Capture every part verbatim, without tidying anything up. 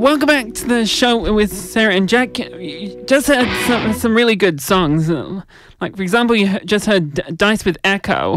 welcome back to the show with Sarah and Jack. You just heard some, some really good songs. Like, for example, you just heard D- Dice with Echo,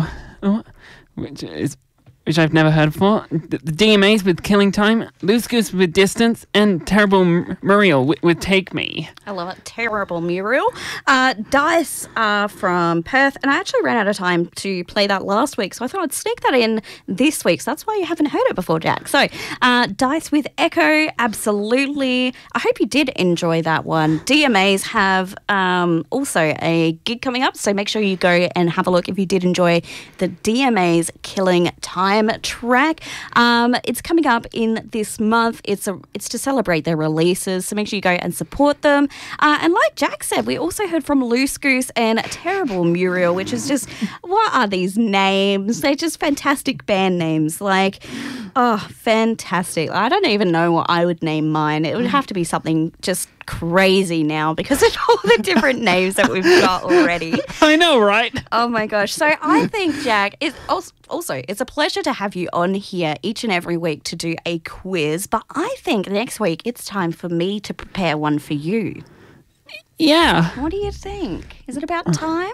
which is which I've never heard before. The, the D M As with Killing Time, Loose Goose with Distance, and Terrible M- Muriel with, with Take Me. I love it. Terrible Muriel. Uh, Dice are from Perth, and I actually ran out of time to play that last week, so I thought I'd sneak that in this week. So that's why you haven't heard it before, Jack. So uh, Dice with Echo, absolutely. I hope you did enjoy that one. D M As have um, also a gig coming up, so make sure you go and have a look if you did enjoy the D M As Killing Time track. Um, it's coming up in this month. It's a it's to celebrate their releases, so make sure you go and support them. Uh, and like Jack said, we also heard from Loose Goose and Terrible Muriel, which is just, what are these names? They're just fantastic band names. Like, oh, fantastic. I don't even know what I would name mine. It would have to be something just crazy now because of all the different names that we've got already. I know, right? Oh my gosh. So I think, Jack, it's also, also it's a pleasure to have you on here each and every week to do a quiz, but I think next week it's time for me to prepare one for you. Yeah. What do you think? Is it about time?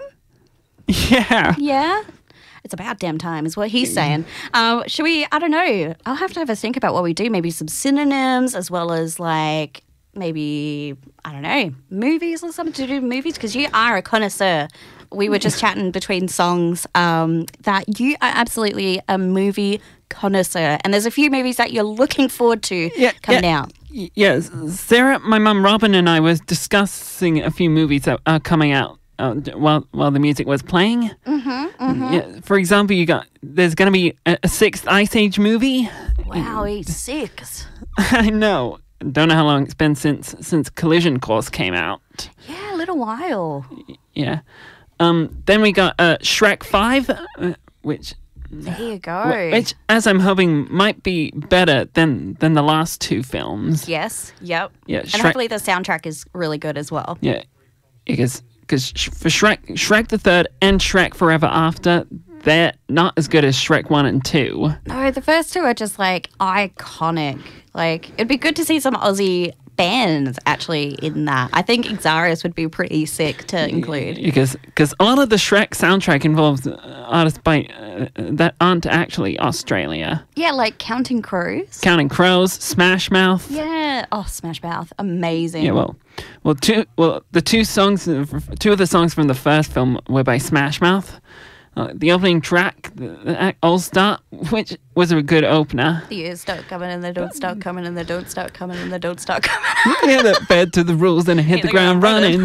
Yeah. Yeah? It's about damn time is what he's saying. Um, should we, I don't know, I'll have to have a think about what we do. Maybe some synonyms as well as like maybe, I don't know, movies or something to do with movies because you are a connoisseur. We were just chatting between songs um, that you are absolutely a movie connoisseur. And there's a few movies that you're looking forward to Yeah, coming yeah. out. Yes, Sarah, my mum Robin and I was discussing a few movies that are coming out uh, while while the music was playing. Mm-hmm, mm-hmm. Yeah, for example, you got there's going to be a, a sixth Ice Age movie. Wow, he's six. I know. Don't know how long it's been since since Collision Course came out. Yeah, a little while. Yeah. Um. Then we got uh, Shrek Five, uh, which. There you go. Which, as I'm hoping, might be better than, than the last two films. Yes, yep. Yeah, and Shrek- hopefully the soundtrack is really good as well. Yeah, because cause for Shrek, Shrek the Third and Shrek Forever After, they're not as good as Shrek One and Two. No, the first two are just like iconic. Like, it'd be good to see some Aussie bands actually in that. I think Xarius would be pretty sick to include. Because cause a lot of the Shrek soundtrack involves uh, artists by uh, that aren't actually Australia. Yeah, like Counting Crows. Counting Crows, Smash Mouth. Yeah. Oh, Smash Mouth. Amazing. Yeah, well, well, two, well, the two songs, two of the songs from the first film were by Smash Mouth. Uh, the opening track, the, the All Star, which was a good opener. The years start coming and they don't start coming and they don't start coming and they don't start coming. Yeah, that bed to the rules and I hit, hit the, the ground, ground running.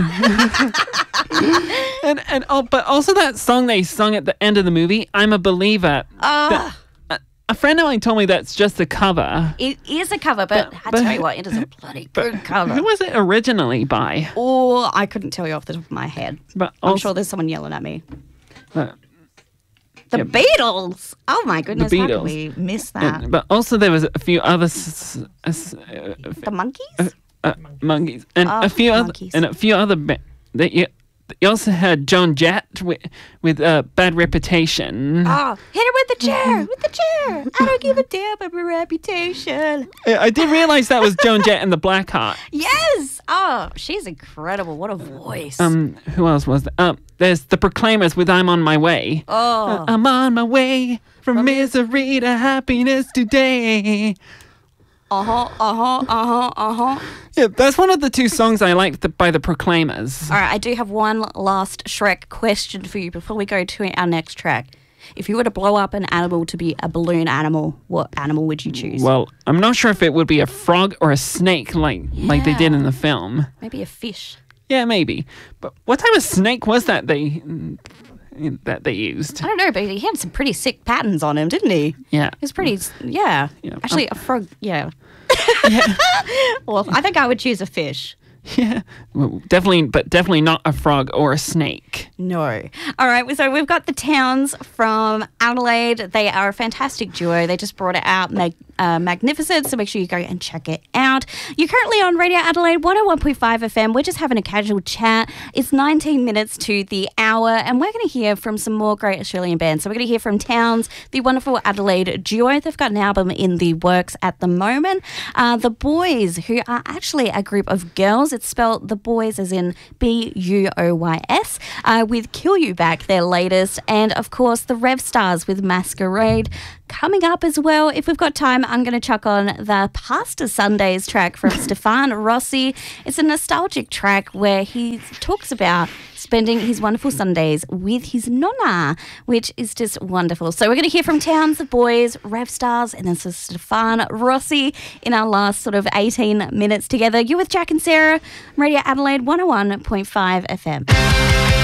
and and oh, but also that song they sung at the end of the movie, "I'm a Believer." Ah. Uh, a friend of mine told me that's just a cover. It is a cover, but, but I tell you what, it is a bloody good cover. Who was it originally by? Oh, I couldn't tell you off the top of my head. But also, also, I'm sure there's someone yelling at me. Uh, The yeah. Beatles. Oh my goodness, The how Beatles. did we miss that? Yeah, but also there was a few other s- s- uh, The Monkeys? uh, uh, monkeys and Oh, a few other monkeys. and a few other ba- that you, you also had Joan Jett with with uh, Bad Reputation. Oh, hit her with the chair, with the chair. I don't give a damn about my reputation. I I did realize that was Joan Jett and the Blackheart. Yes. Oh, she's incredible. What a voice. Um, who else was there? Um, there's the Proclaimers with "I'm on My Way." oh. Uh, I'm on my way from misery to happiness today. Uh-huh, uh-huh, uh-huh, uh-huh. Yeah, that's one of the two songs I like the, by the Proclaimers. All right, I do have one last Shrek question for you before we go to our next track. If you were to blow up an animal to be a balloon animal, what animal would you choose? Well, I'm not sure if it would be a frog or a snake like like they did in the film. Maybe a fish. Yeah, maybe. But what type of snake was that they that they used? I don't know, but he had some pretty sick patterns on him, didn't he? Yeah. He was pretty, yeah. Yeah. Actually, a frog, yeah. Yeah. Well, I think I would choose a fish. Yeah, well, definitely, but definitely not a frog or a snake. No. All right, so we've got the Towns from Adelaide. They are a fantastic duo. They just brought it out, mag- uh, magnificent, so make sure you go and check it out. You're currently on Radio Adelaide one oh one point five F M. We're just having a casual chat. It's nineteen minutes to the hour, and we're going to hear from some more great Australian bands. So we're going to hear from Towns, the wonderful Adelaide duo. They've got an album in the works at the moment. Uh, the Boys, who are actually a group of girls. It's spelled The Boys as in B U O Y S, uh, with Kill You Back, their latest, and of course the Rev Stars with Masquerade. Coming up as well, if we've got time, I'm going to chuck on the Pasta Sundays track from Stefan Rossi. It's a nostalgic track where he talks about spending his wonderful Sundays with his nonna, which is just wonderful. So we're going to hear from Towns, the Boys, Rev Stars, and then Stefan Rossi in our last sort of eighteen minutes together. You're with Jack and Sarah, Radio Adelaide one oh one point five F M.